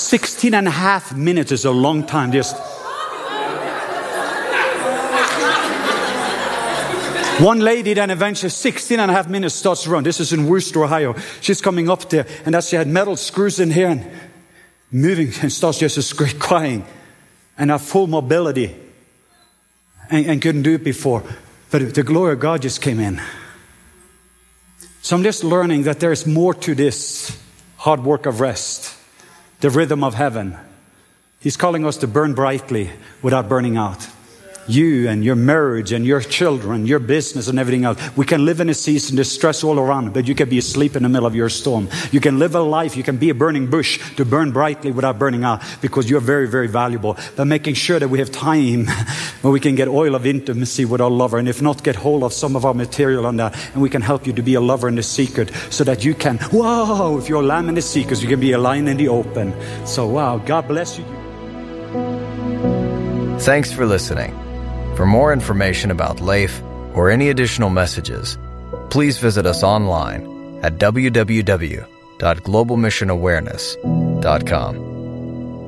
16 and a half minutes is a long time. Just one lady then eventually 16 and a half minutes starts to run. This is in Worcester, Ohio. She's coming up there, and as she had metal screws in here and moving, and starts just crying and have full mobility and couldn't do it before. But the glory of God just came in. So I'm just learning that there is more to this hard work of rest, the rhythm of heaven. He's calling us to burn brightly without burning out. You and your marriage and your children, your business and everything else. We can live in a season, there's stress all around, but you can be asleep in the middle of your storm. You can live a life, you can be a burning bush to burn brightly without burning out, because you're very, very valuable. But making sure that we have time where we can get oil of intimacy with our lover, and if not, get hold of some of our material on that, and we can help you to be a lover in the secret, so that you can, wow, if you're a lamb in the secret, you can be a lion in the open. So wow, God bless you. Thanks for listening. For more information about Leif or any additional messages, please visit us online at www.globalmissionawareness.com.